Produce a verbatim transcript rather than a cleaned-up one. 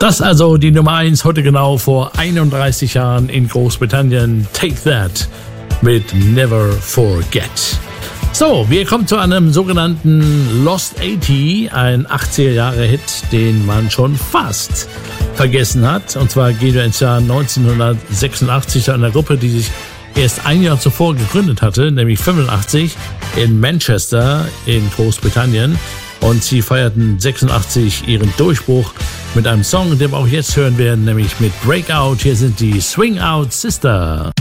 Das also die Nummer eins heute genau vor einunddreißig Jahren in Großbritannien. Take That mit Never Forget. So, wir kommen zu einem sogenannten Lost achtzig, ein achtziger-Jahre-Hit, den man schon fast vergessen hat. Und zwar gehen wir ins Jahr neunzehnhundertsechsundachtzig zu einer Gruppe, die sich erst ein Jahr zuvor gegründet hatte, nämlich fünfundachtzig in Manchester in Großbritannien. Und sie feierten sechsundachtzig ihren Durchbruch mit einem Song, den wir auch jetzt hören werden, nämlich mit Breakout. Hier sind die Swing Out Sister.